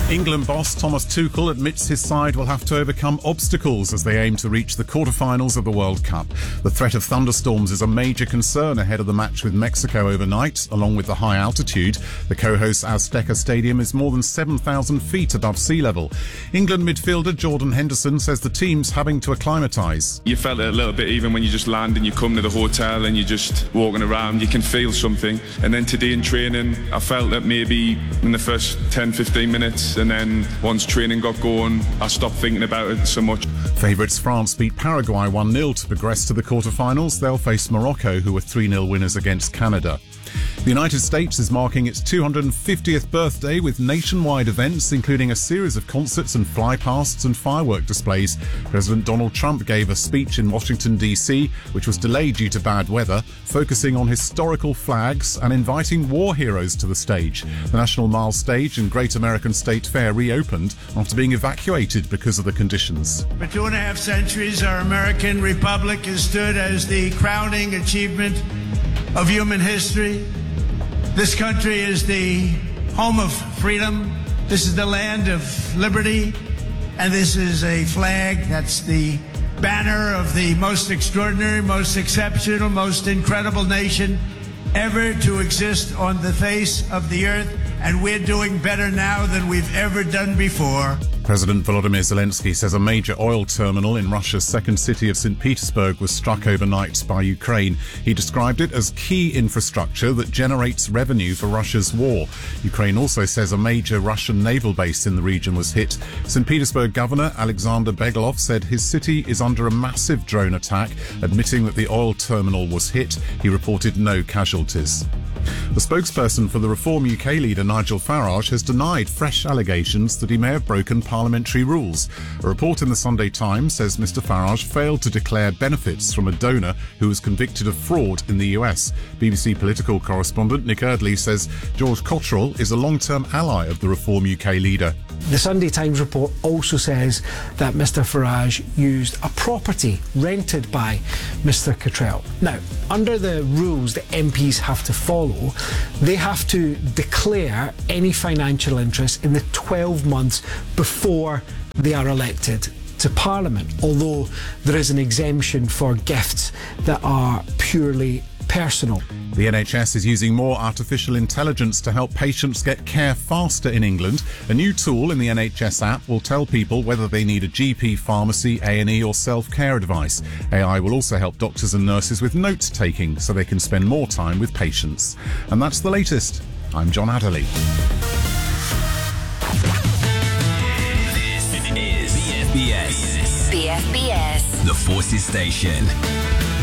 England boss Thomas Tuchel admits his side will have to overcome obstacles as they aim to reach the quarter-finals of the World Cup. The threat of thunderstorms is a major concern ahead of the match with Mexico overnight, along with the high altitude. The co-host Azteca Stadium is more than 7,000 feet above sea level. England midfielder Jordan Henderson says the team's having to acclimatise. You felt it a little bit even when you just land and you come to the hotel and you're just walking around, you can feel something. And then today in training, I felt that maybe in the first 10-15 minutes, and then once training got going, I stopped thinking about it so much. Favourites France beat Paraguay 1-0 to progress to the quarter-finals. They'll face Morocco, who were 3-0 winners against Canada. The United States is marking its 250th birthday with nationwide events, including a series of concerts and flypasts and firework displays. President Donald Trump gave a speech in Washington, D.C., which was delayed due to bad weather, focusing on historical flags and inviting war heroes to the stage. The National Mile Stage and Great American State Fair reopened after being evacuated because of the conditions. For 2.5 centuries, our American Republic has stood as the crowning achievement of human history. This country is the home of freedom. This is the land of liberty. And this is a flag that's the banner of the most extraordinary, most exceptional, most incredible nation ever to exist on the face of the earth. And we're doing better now than we've ever done before. President Volodymyr Zelensky says a major oil terminal in Russia's second city of St. Petersburg was struck overnight by Ukraine. He described it as key infrastructure that generates revenue for Russia's war. Ukraine also says a major Russian naval base in the region was hit. St. Petersburg Governor Alexander Beglov said his city is under a massive drone attack, admitting that the oil terminal was hit. He reported no casualties. The spokesperson for the Reform UK leader Nigel Farage has denied fresh allegations that he may have broken parliamentary rules. A report in the Sunday Times says Mr Farage failed to declare benefits from a donor who was convicted of fraud in the US. BBC political correspondent Nick Eardley says George Cotterill is a long-term ally of the Reform UK leader. The Sunday Times report also says that Mr Farage used a property rented by Mr Cotterill. Now, under the rules that MPs have to follow, they have to declare any financial interest in the 12 months before they are elected to Parliament, although there is an exemption for gifts that are purely personal. The NHS is using more artificial intelligence to help patients get care faster in England. A new tool in the NHS app will tell people whether they need a GP, pharmacy, A&E or self-care advice. AI will also help doctors and nurses with note-taking so they can spend more time with patients. And that's the latest. I'm John Adderley. This is BFBS. BFBS. The Forces Station.